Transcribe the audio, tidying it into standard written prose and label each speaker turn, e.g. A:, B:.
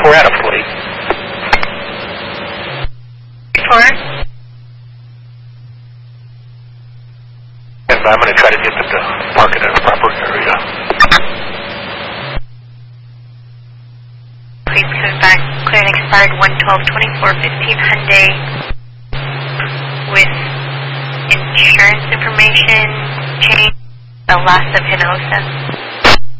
A: 24 Adam, please.
B: 24.
A: And I'm going to try to get them to park it in a proper area.
B: Please come back. Clear and expired 112-24-15 Hyundai with insurance information change the last of Hinojosa.